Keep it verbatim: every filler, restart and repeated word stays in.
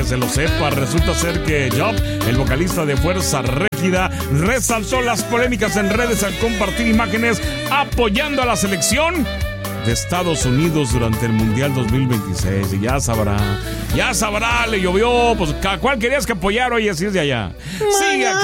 se lo sepa, resulta ser que Job, el vocalista de Fuerza Régida, resaltó las polémicas en redes al compartir imágenes apoyando a la selección de Estados Unidos durante el Mundial dos mil veintiséis. Y ya sabrá, ya sabrá, le llovió, pues ¿cuál querías que apoyara? Oye, si es de allá. Sigue aquí.